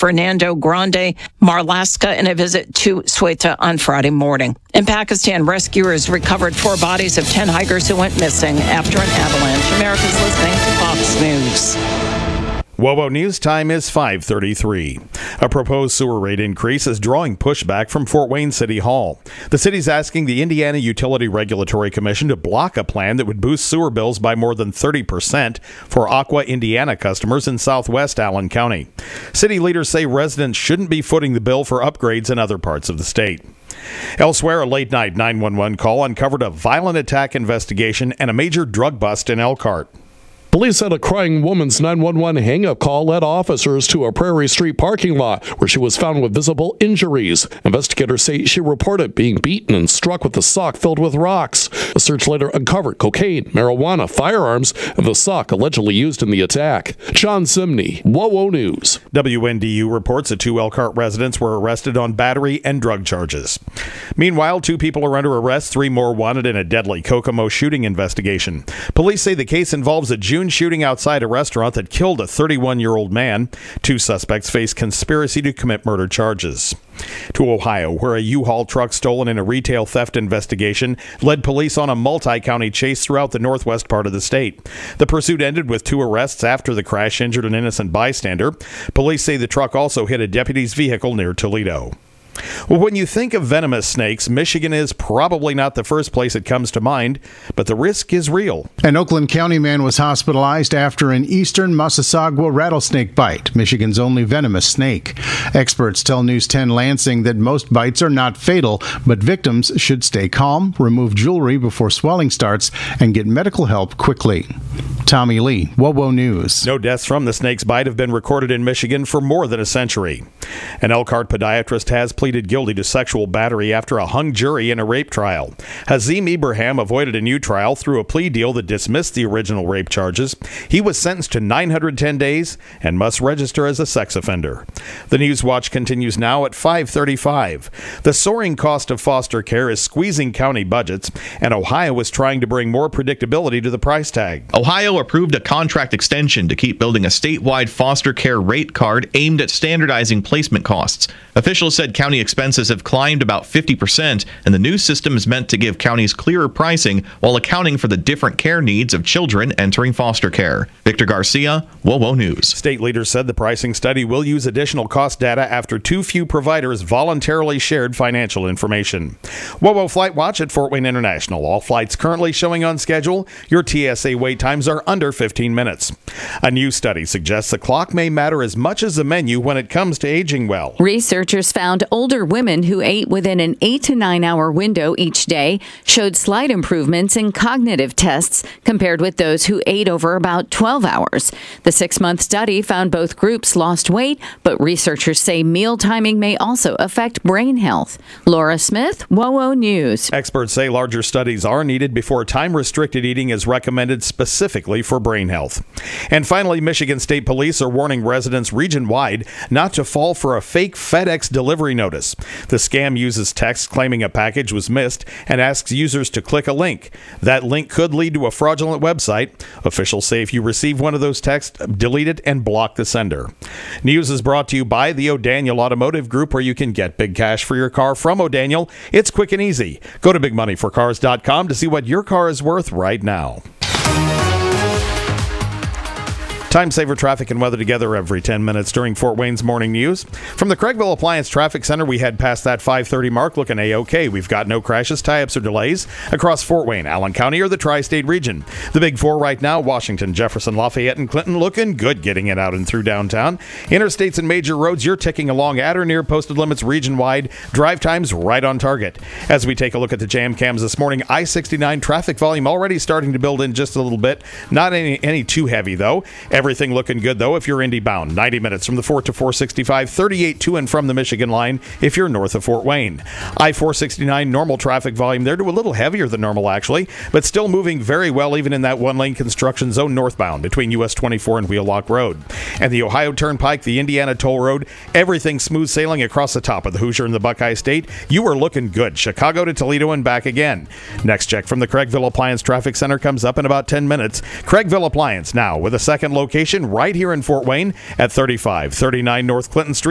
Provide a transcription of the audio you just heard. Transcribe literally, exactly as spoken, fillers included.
Fernando Grande Marlaska in a visit to Ceuta on Friday morning. In Pakistan, rescuers recovered four bodies of ten hikers who went missing after an avalanche. America's listening to Fox News. WOWO News time is five thirty-three. A proposed sewer rate increase is drawing pushback from Fort Wayne City Hall. The city's asking the Indiana Utility Regulatory Commission to block a plan that would boost sewer bills by more than thirty percent for Aqua Indiana customers in southwest Allen County. City leaders say residents shouldn't be footing the bill for upgrades in other parts of the state. Elsewhere, a late-night nine one one call uncovered a violent attack investigation and a major drug bust in Elkhart. Police said a crying woman's nine one one hang-up call led officers to a Prairie Street parking lot where she was found with visible injuries. Investigators say she reported being beaten and struck with a sock filled with rocks. A search later uncovered cocaine, marijuana, firearms, and the sock allegedly used in the attack. John Simney, WOWO News. W N D U reports that two Elkhart residents were arrested on battery and drug charges. Meanwhile, two people are under arrest, three more wanted in a deadly Kokomo shooting investigation. Police say the case involves a June shooting outside a restaurant that killed a thirty-one-year-old man. Two suspects face conspiracy to commit murder charges. To Ohio, where a U-Haul truck stolen in a retail theft investigation led police on a multi-county chase throughout the northwest part of the state. The pursuit ended with two arrests after the crash injured an innocent bystander. Police say the truck also hit a deputy's vehicle near Toledo. Well, when you think of venomous snakes, Michigan is probably not the first place it comes to mind, but the risk is real. An Oakland County man was hospitalized after an eastern Massasauga rattlesnake bite, Michigan's only venomous snake. Experts tell News ten Lansing that most bites are not fatal, but victims should stay calm, remove jewelry before swelling starts, and get medical help quickly. Tommy Lee, WOWO News. No deaths from the snake's bite have been recorded in Michigan for more than a century. An Elkhart podiatrist has pleaded guilty to sexual battery after a hung jury in a rape trial. Hazim Ibrahim avoided a new trial through a plea deal that dismissed the original rape charges. He was sentenced to nine hundred ten days and must register as a sex offender. The News Watch continues now at five thirty-five. The soaring cost of foster care is squeezing county budgets, and Ohio is trying to bring more predictability to the price tag. Ohio approved a contract extension to keep building a statewide foster care rate card aimed at standardizing placement costs. Officials said county expenses have climbed about fifty percent, and the new system is meant to give counties clearer pricing while accounting for the different care needs of children entering foster care. Victor Garcia, WOWO News. State leaders said the pricing study will use additional cost data after too few providers voluntarily shared financial information. WOWO Flight Watch at Fort Wayne International. All flights currently showing on schedule. Your T S A wait times are under fifteen minutes. A new study suggests the clock may matter as much as the menu when it comes to aging well. Researchers found older women who ate within an eight to nine hour window each day showed slight improvements in cognitive tests compared with those who ate over about twelve hours. The six-month study found both groups lost weight, but researchers say meal timing may also affect brain health. Laura Smith, WOWO News. Experts say larger studies are needed before time-restricted eating is recommended specifically for brain health. And finally, Michigan State Police are warning residents region-wide not to fall for a fake FedEx delivery notice. The scam uses text claiming a package was missed and asks users to click a link. That link could lead to a fraudulent website. Officials say if you receive one of those texts, delete it and block the sender. News is brought to you by the O'Daniel Automotive Group, where you can get big cash for your car from O'Daniel. It's quick and easy. Go to big money for cars dot com to see what your car is worth right now. Time saver traffic and weather together every ten minutes during Fort Wayne's morning news. From the Craigville Appliance Traffic Center, we head past that five thirty mark looking A-OK. We've got no crashes, tie-ups, or delays across Fort Wayne, Allen County, or the Tri-State region. The Big Four right now, Washington, Jefferson, Lafayette, and Clinton, looking good getting it out and through downtown. Interstates and major roads, you're ticking along at or near posted limits region-wide. Drive times right on target. As we take a look at the jam cams this morning, I sixty-nine traffic volume already starting to build in just a little bit. Not any, any too heavy, though. Everything looking good, though, if you're Indy bound. ninety minutes from the Fort to four sixty-five, thirty-eight to and from the Michigan line if you're north of Fort Wayne. I four sixty-nine, normal traffic volume there to a little heavier than normal, actually, but still moving very well even in that one-lane construction zone northbound between U S twenty-four and Wheelock Road. And the Ohio Turnpike, the Indiana Toll Road, everything smooth sailing across the top of the Hoosier and the Buckeye State. You are looking good. Chicago to Toledo and back again. Next check from the Craigville Appliance Traffic Center comes up in about ten minutes. Craigville Appliance now with a second location right here in Fort Wayne at thirty-five thirty-nine North Clinton Street.